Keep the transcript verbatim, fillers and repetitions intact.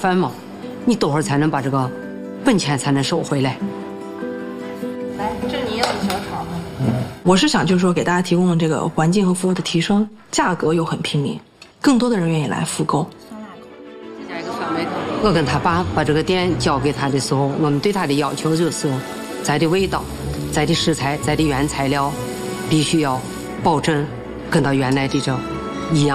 烦嘛，你多会儿才能把这个本钱才能收回来。 来，这你要的小炒。 我是想就是说给大家提供的这个环境和服务的提升，价格又很平民，更多的人愿意来复购。 再加一个酸梅汤。我跟他把把这个店交给他的时候，我们对他的要求就是，咱的味道、咱的食材、咱的原材料，必须要保证跟他原来的这一样。